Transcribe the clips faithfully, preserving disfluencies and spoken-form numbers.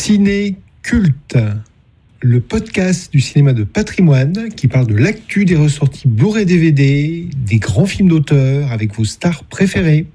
Ciné Culte, le podcast du cinéma de patrimoine qui parle de l'actu des ressorties Blu-ray D V D, des grands films d'auteur avec vos stars préférées.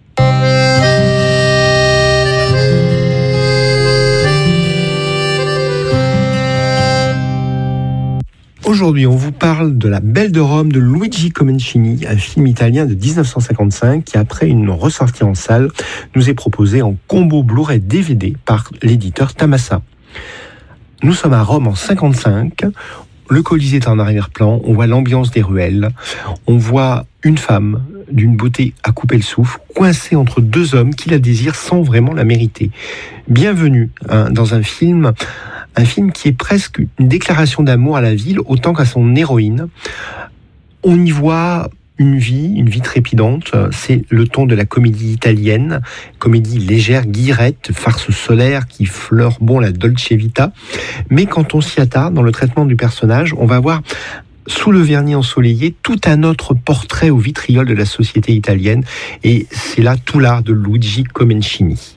Aujourd'hui, on vous parle de La Belle de Rome de Luigi Comencini, un film italien de dix-neuf cent cinquante-cinq qui, après une ressortie en salle, nous est proposé en combo Blu-ray D V D par l'éditeur Tamassa. Nous sommes à Rome en cinquante-cinq, le Colisée est en arrière-plan, on voit l'ambiance des ruelles, on voit une femme d'une beauté à couper le souffle, coincée entre deux hommes qui la désirent sans vraiment la mériter. Bienvenue hein, dans un film... Un film qui est presque une déclaration d'amour à la ville autant qu'à son héroïne. On y voit une vie, une vie trépidante. C'est le ton de la comédie italienne, comédie légère, guillerette, farce solaire qui fleure bon la Dolce Vita. Mais quand on s'y attarde dans le traitement du personnage, on va voir sous le vernis ensoleillé tout un autre portrait au vitriol de la société italienne. Et c'est là tout l'art de Luigi Comencini.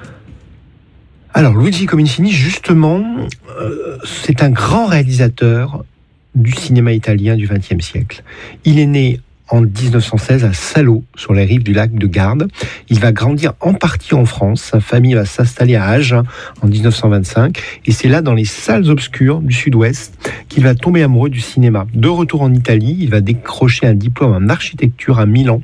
Alors, Luigi Comencini, justement, euh, c'est un grand réalisateur du cinéma italien du vingtième siècle. Il est né en dix-neuf cent seize à Salò, sur les rives du lac de Garde. Il va grandir en partie en France. Sa famille va s'installer à Agen en dix-neuf cent vingt-cinq. Et c'est là, dans les salles obscures du sud-ouest, qu'il va tomber amoureux du cinéma. De retour en Italie, il va décrocher un diplôme en architecture à Milan.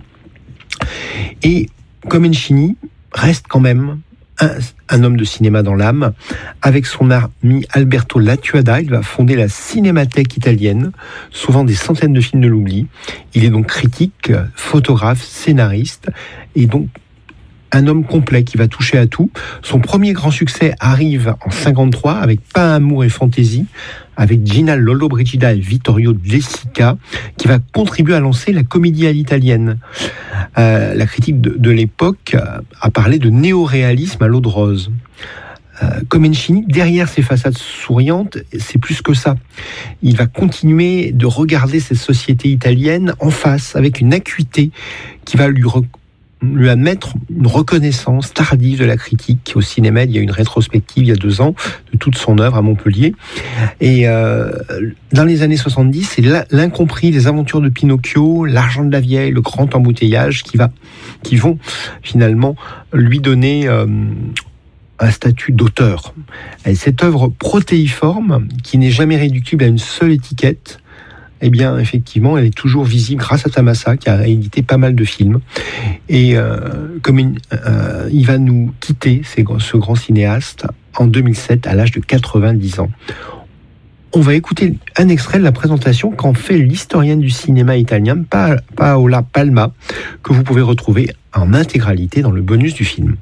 Et Comencini reste quand même Un, un homme de cinéma dans l'âme. Avec son ami Alberto Lattuada, il va fonder la Cinémathèque italienne, sauvant des centaines de films de l'oubli. Il est donc critique, photographe, scénariste, et donc un homme complet qui va toucher à tout. Son premier grand succès arrive en cinquante-trois avec Pain, amour et fantaisie, avec Gina Lollobrigida et Vittorio De Sica, qui va contribuer à lancer la comédie à l'italienne. Euh, la critique de, de l'époque a parlé de néo-réalisme à l'eau de rose. Euh, Comencini, derrière ses façades souriantes, c'est plus que ça. Il va continuer de regarder cette société italienne en face, avec une acuité qui va lui re- lui admettre une reconnaissance tardive de la critique. Au cinéma, il y a une rétrospective il y a deux ans de toute son œuvre à Montpellier. Et euh, dans les années soixante-dix, c'est l'incompris, les aventures de Pinocchio, L'argent de la vieille, le grand embouteillage qui, va, qui vont finalement lui donner euh, un statut d'auteur. Et cette œuvre protéiforme, qui n'est jamais réductible à une seule étiquette, eh bien, effectivement, elle est toujours visible grâce à Tamassa, qui a réédité pas mal de films. Et euh, comme il, euh, il va nous quitter, ce grand cinéaste, en deux mille sept, à l'âge de quatre-vingt-dix ans. On va écouter un extrait de la présentation qu'en fait l'historienne du cinéma italien, Paola Palma, que vous pouvez retrouver en intégralité dans le bonus du film.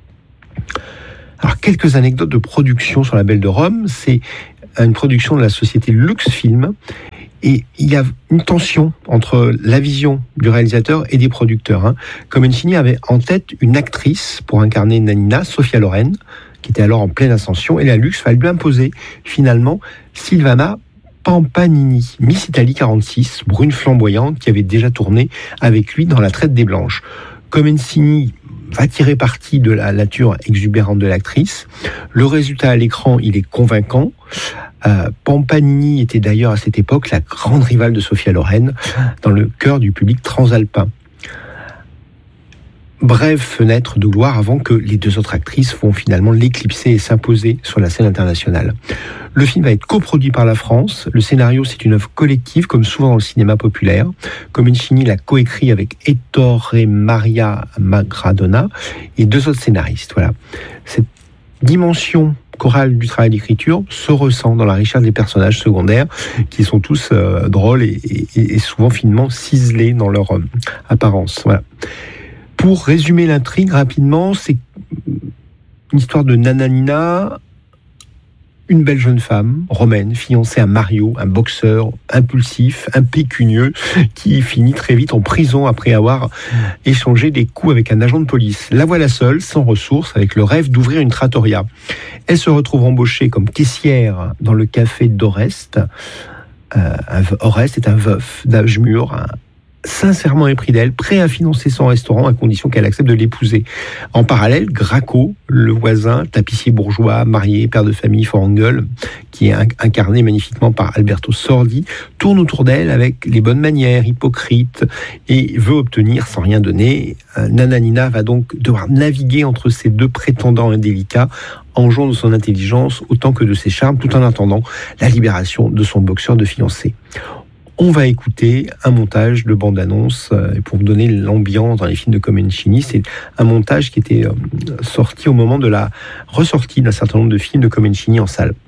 Alors, quelques anecdotes de production sur La Belle de Rome. C'est une production de la société Luxfilm. Et il y a une tension entre la vision du réalisateur et des producteurs. Hein. Comencini avait en tête une actrice pour incarner Nanina, Sophia Loren, qui était alors en pleine ascension, et la Lux va lui imposer finalement Silvana Pampanini, Miss Italie quarante-six, brune flamboyante, qui avait déjà tourné avec lui dans La Traite des Blanches. Comencini va tirer parti de la nature exubérante de l'actrice. Le résultat à l'écran, il est convaincant. Euh, Pampanini était d'ailleurs à cette époque la grande rivale de Sophia Loren dans le cœur du public transalpin. Brève fenêtre de gloire avant que les deux autres actrices vont finalement l'éclipser et s'imposer sur la scène internationale. Le film va être coproduit par la France. Le scénario, c'est une œuvre collective, comme souvent dans le cinéma populaire. Comencini l'a coécrit avec Ettore Maria Magradona et deux autres scénaristes. Voilà. Cette dimension chorale du travail d'écriture se ressent dans la richesse des personnages secondaires qui sont tous euh, drôles et, et, et souvent finement ciselés dans leur euh, apparence. Voilà. Pour résumer l'intrigue rapidement, c'est une histoire de Nananina, une belle jeune femme romaine, fiancée à Mario, un boxeur impulsif, impécunieux, qui finit très vite en prison après avoir échangé des coups avec un agent de police. La voilà seule, sans ressources, avec le rêve d'ouvrir une trattoria. Elle se retrouve embauchée comme caissière dans le café d'Oreste. Euh, Oreste est un veuf d'âge mûr, un, sincèrement épris d'elle, prêt à financer son restaurant à condition qu'elle accepte de l'épouser. En parallèle, Graco, le voisin, tapissier bourgeois, marié, père de famille, fort en gueule, qui est incarné magnifiquement par Alberto Sordi, tourne autour d'elle avec les bonnes manières, hypocrite, et veut obtenir sans rien donner. Nananina va donc devoir naviguer entre ces deux prétendants indélicats, en jouant de son intelligence autant que de ses charmes, tout en attendant la libération de son boxeur de fiancé. On va écouter un montage de bande-annonce euh, pour vous donner l'ambiance dans les films de Comencini. C'est un montage qui était euh, sorti au moment de la ressortie d'un certain nombre de films de Comencini en salle.